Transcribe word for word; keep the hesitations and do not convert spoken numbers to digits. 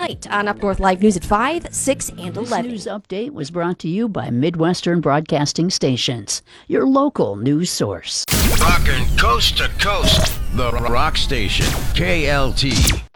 tonight on Up North Live News at five, six, and eleven. This news update was brought to you by Midwestern Broadcasting Stations, your local news source. Rockin' coast to coast. The Rock Station. K L T.